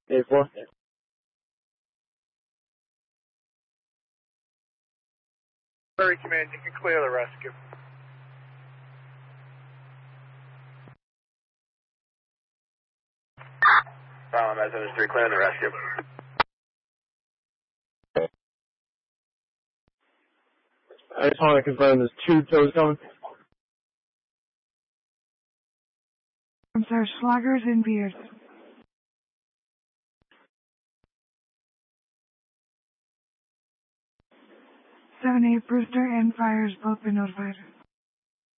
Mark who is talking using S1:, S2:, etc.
S1: A4.
S2: Prairie Command, you can clear the rescue.
S3: Messenger 3, clearing the rescue.
S1: I just want to confirm there's 2 tows coming.
S4: I'm sorry, Schlagers and Beers. 7-8 Brewster and Fires both been notified.